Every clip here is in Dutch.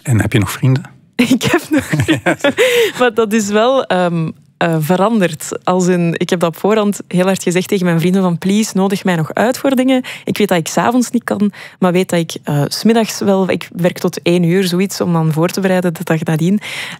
En heb je nog vrienden? Ik heb nog vrienden. Maar dat is wel veranderd. Ik heb dat op voorhand heel hard gezegd tegen mijn vrienden van please, nodig mij nog uit voor dingen. Ik weet dat ik 's avonds niet kan, maar weet dat ik 's middags wel... Ik werk tot 1 uur, zoiets, om dan voor te bereiden de dag nadien.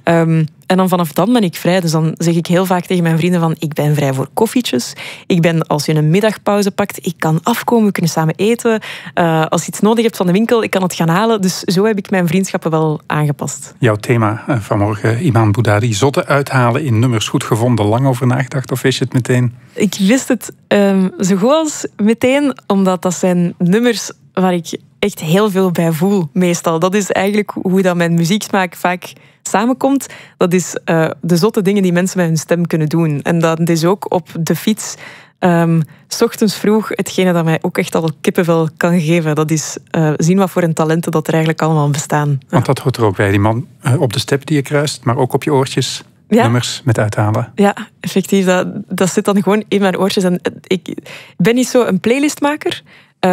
En dan vanaf dan ben ik vrij. Dus dan zeg ik heel vaak tegen mijn vrienden van ik ben vrij voor koffietjes. Als je een middagpauze pakt, ik kan afkomen, we kunnen samen eten. Als je iets nodig hebt van de winkel, ik kan het gaan halen. Dus zo heb ik mijn vriendschappen wel aangepast. Jouw thema vanmorgen, Iman Boudadi. Zotten uithalen in nummers. Goed gevonden, lang over nagedacht of wist je het meteen? Ik wist het zo goed als meteen, omdat dat zijn nummers waar ik echt heel veel bij voel, meestal. Dat is eigenlijk hoe dat mijn muzieksmaak vaak samenkomt. Dat is de zotte dingen die mensen met hun stem kunnen doen. En dat is ook op de fiets, 's ochtends vroeg, hetgene dat mij ook echt al kippenvel kan geven. Dat is zien wat voor een talenten dat er eigenlijk allemaal bestaan. Want dat hoort er ook bij, die man op de step die je kruist, maar ook op je oortjes. Ja. Nummers met uithalen. Ja, effectief. Dat zit dan gewoon in mijn oortjes. En ik ben niet zo een playlistmaker,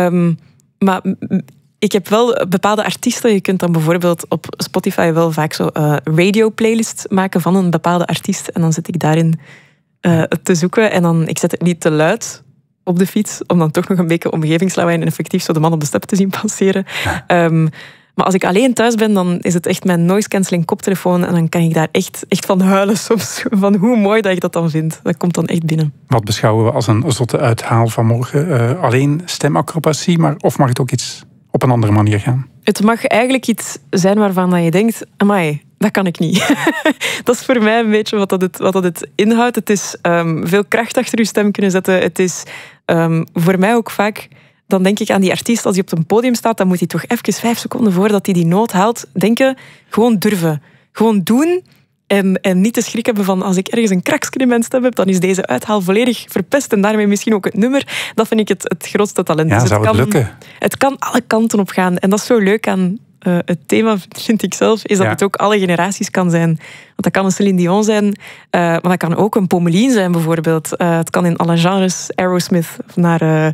maar ik heb wel bepaalde artiesten. Je kunt dan bijvoorbeeld op Spotify wel vaak zo radio-playlists maken van een bepaalde artiest. En dan zit ik daarin te zoeken. En dan, ik zet het niet te luid op de fiets, om dan toch nog een beetje omgevingslawaai en effectief zo de man op de step te zien passeren. Ja. Maar als ik alleen thuis ben, dan is het echt mijn noise-cancelling koptelefoon en dan kan ik daar echt van huilen soms, van hoe mooi dat ik dat dan vind. Dat komt dan echt binnen. Wat beschouwen we als een zotte uithaal vanmorgen? Alleen stemacrobatie, of mag het ook iets op een andere manier gaan? Het mag eigenlijk iets zijn waarvan dat je denkt, amai, dat kan ik niet. Dat is voor mij een beetje wat dat het inhoudt. Het is veel kracht achter je stem kunnen zetten. Het is voor mij ook vaak... Dan denk ik aan die artiest, als hij op een podium staat, dan moet hij toch even 5 seconden voordat hij die noot haalt, denken, gewoon durven. Gewoon doen en niet de schrik hebben van, als ik ergens een kraksje in mijn stem heb, dan is deze uithaal volledig verpest en daarmee misschien ook het nummer. Dat vind ik het grootste talent. Ja, dus zou het lukken? Het kan alle kanten op gaan. En dat is zo leuk aan het thema, vind ik zelf, is dat het ook alle generaties kan zijn. Want dat kan een Céline Dion zijn, maar dat kan ook een Pommelien zijn bijvoorbeeld. Het kan in alle genres, Aerosmith naar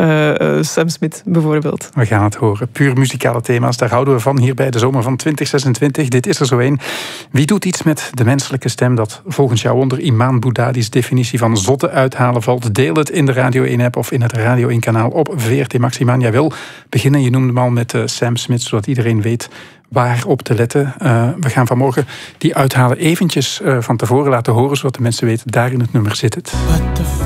Sam Smith bijvoorbeeld. We gaan het horen. Puur muzikale thema's, daar houden we van hier bij de zomer van 2026. Dit is er zo één. Wie doet iets met de menselijke stem dat volgens jou onder Iman Boudadi's definitie van zotte uithalen valt? Deel het in de Radio 1-app of in het Radio 1-kanaal op VRT Max. Iman, jij wil beginnen, je noemde hem al met Sam Smith, zodat iedereen weet waar op te letten. We gaan vanmorgen die uithalen eventjes van tevoren laten horen, zodat de mensen weten, daar in het nummer zit het.